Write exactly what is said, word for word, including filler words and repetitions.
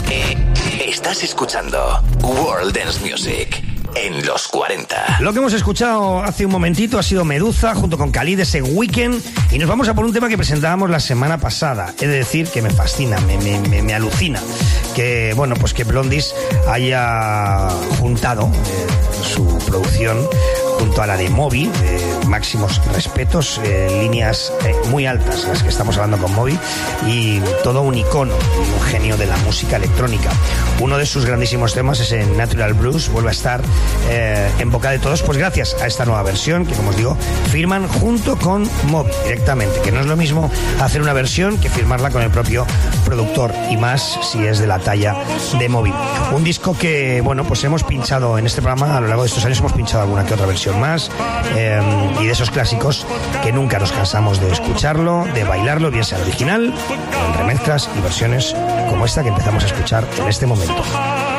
Eh, estás escuchando World Dance Music en los cuarenta. Lo que hemos escuchado hace un momentito ha sido Meduza junto con Khalid, ese Weekend, y nos vamos a por un tema que presentábamos la semana pasada. He de decir que me fascina, me, me, me, me alucina que, bueno, pues que Blondies haya juntado eh, su producción junto a la de Moby, eh, máximos respetos, eh, líneas eh, muy altas las que estamos hablando con Moby, y todo un icono y un genio de la música electrónica. Uno de sus grandísimos temas es en Natural Blues, vuelve a estar eh, en boca de todos, pues gracias a esta nueva versión que, como os digo, firman junto con Moby directamente, que no es lo mismo hacer una versión que firmarla con el propio productor, y más si es de la talla de Moby. Un disco que, bueno, pues hemos pinchado en este programa, a lo largo de estos años hemos pinchado alguna que otra versión más, eh, y de esos clásicos que nunca nos cansamos de escucharlo, de bailarlo, bien sea el original, en remezclas y versiones como esta que empezamos a escuchar en este momento.